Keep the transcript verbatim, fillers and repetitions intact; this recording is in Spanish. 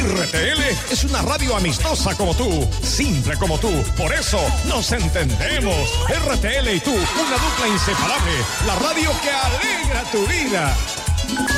R T L es una radio amistosa como tú, simple como tú. Por eso nos entendemos. R T L y tú, una dupla inseparable. La radio que alegra tu vida.